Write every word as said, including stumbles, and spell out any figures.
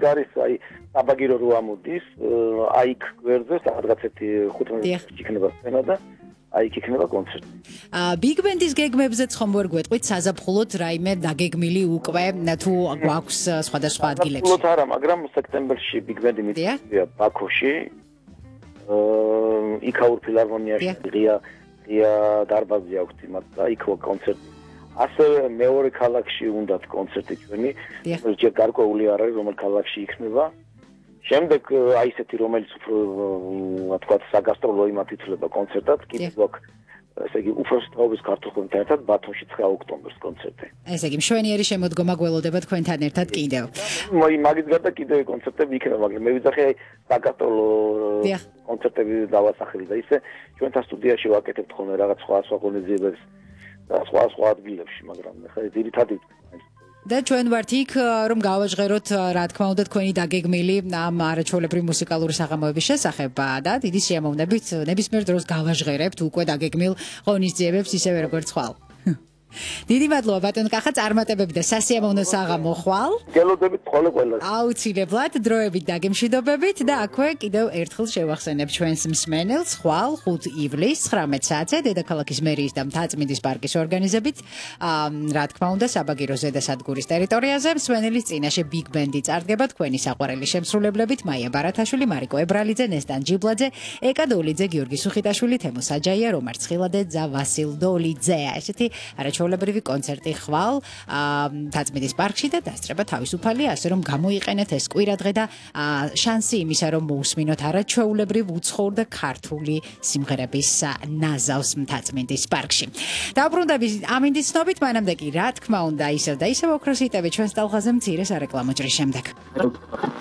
არის აი საბაგირო რო ამოდის, აი იქ გვერდზე სადღაც ერთი ხუთმეტი იქნება სცენა და აი იქ იქნება კონცერტი. Big Band-ის გეგმებზეც ხომ ვერ გვეტყვით საზაფხულოდ რაიმე დაგეგმილი უკვე თუ გვაქვს სხვადასხვა ადგილებში? საზაფხულოდ არა, მაგრამ სექტემბერში Big Band-ი მიწვია ბაქოში. იქაურ ფილარმონიაში ღია ღია დარბაზი აქვს იმათ და იქ კონცერტი. ასევე მეორე ქალაქში უნდათ კონცერტი ჩვენი, ჯერ გარკვეული არ არის რომელ ქალაქში იქნება. შემდეგ აი ესეთი რომელიც უფრო ვთქვათ საგასტროლო იმათ იცვლება კონცერტად, კიდევ გვაქვს ესე იგი უფრო სწრაფის ქართულთან ერთად ბათუმში ცხრა ოქტომბერს კონცერტი. ესე იგი მშვენიერი შემოდგომა გველოდება თქვენთან ერთად კიდევ. მაგის გარდა კიდევ კონცერტები იქნება, მაგრამ მე ვიძახი აი საგასტროლო კონცერტები დავასახელი და ისე ჩვენთან სტუდიაში ვაკეთებთ ხოლმე რაღაც სხვა სხვა ღონისძიებებს და სხვა სხვა ადგილებში, მაგრამ ხა ძირითადად და ჩვენ ვართ იქ რომ გავაჟღეროთ რა თქმა უნდა თქვენი დაგეგმილი ამ არაჩვეულებრივი მუსიკალური საღამოების შესახებ და დიდი სიამოვნებით ნებისმიერ დროს გავაჟღერებთ უკვე დაგეგმილ ღონისძიებებს ისევე როგორც ხვალ. დიდი მადლობა ბატონ კახა წარმატებები და სასიამოვნო საღამო ხვალ. გელოდებით ხოლმე ყველას. აუცილებლად დროებით დაგემშვიდობებით და აქვე კიდევ ერთხელ შევახსენებ ჩვენს მსმენელს ხვალ ხუთი ივლისს ცხრამეტ საათზე დედაქალაქის მერიის და მთაწმინდის პარკის ორგანიზებით რა თქმა უნდა საბაგირო ზედასადგურის ტერიტორიაზე მსმენელის წინაშე Big Band-ი წარდგება თქვენი საყვარელი შემსრულებლებით მაია ბარათაშვილი, მარიკო ებრალიძე, ნესტან ჯიბლაძე, ეკა დოლიძე, გიორგი სუხიტაშვილი, თემო საჯაია, რომარ ცხილადე და ვასილ დოლიძე. ესეთი ჩვეულებრივი კონცერტი ხვალ მთაწმინდის პარკში და დასწრება თავისუფალი, ასე რომ გამოიყენეთ ეს კვირადღე და შანსი იმისა რომ მოусმინოთ არაჩვეულებრივ უცხოურ და ქართული სიმღერების ნაზავს მთაწმინდის პარკში. დაუბრუნდები ამინდის ცნობით, მანამდე კი რა თქმა უნდა ისევ და ისევ ოქროს ჰიტები ჩვენს ტალღაზე მცირე სარეკლამო ჭრის შემდეგ.